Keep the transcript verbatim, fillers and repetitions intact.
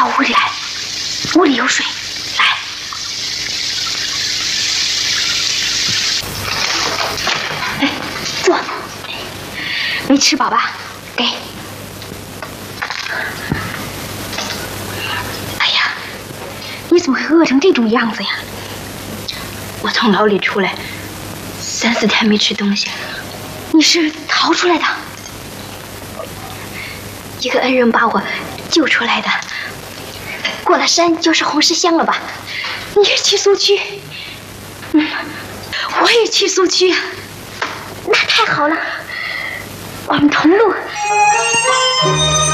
到屋里来，屋里有水，来。哎，坐。没吃饱吧？给。哎呀，你怎么会饿成这种样子呀？ 我从牢里出来，三四天没吃东西。 你是逃出来的？一个恩人把我救出来的。过了山就是红石乡了吧？你也去苏区？嗯，我也去苏区呀。那太好了，我们同路。